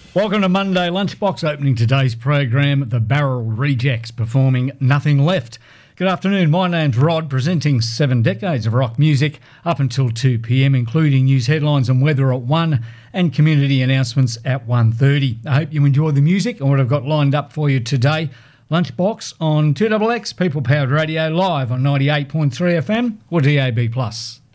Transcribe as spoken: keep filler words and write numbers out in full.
Welcome to Monday Lunchbox, opening today's program, the Barrel Rejects performing Nothing Left. Good afternoon, my name's Rod, presenting seven decades of rock music up until two p m, including news headlines and weather at one and community announcements at one thirty. I hope you enjoy the music and what I've got lined up for you today. Lunchbox on two X X, People Powered Radio, live on ninety-eight point three F M or D A B plus.